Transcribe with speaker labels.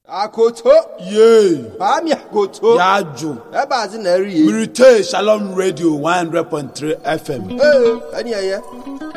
Speaker 1: Akoto.
Speaker 2: Yay.
Speaker 1: Ami akoto.
Speaker 2: Yajo.
Speaker 1: Eba zi na eri ye.
Speaker 2: Mirite Shalom Radio 100.3 FM.
Speaker 1: Ani aye.